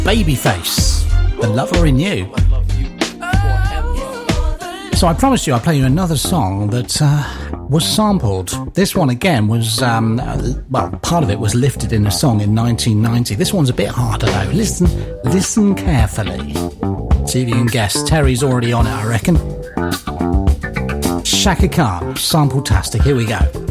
Babyface, The Lover in You. So I promised you I'd play you another song that was sampled. This one again was, part of it was lifted in a song in 1990. This one's a bit harder though. Listen carefully. See if you can guess. Terry's already on it, I reckon. Shaka Khan, Sample-tastic. Here we go.